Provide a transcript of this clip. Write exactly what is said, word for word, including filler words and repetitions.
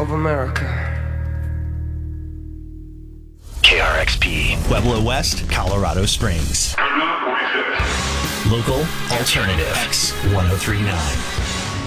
of America. K R X P, Pueblo West, Colorado Springs. Local Alternative X ten thirty-nine.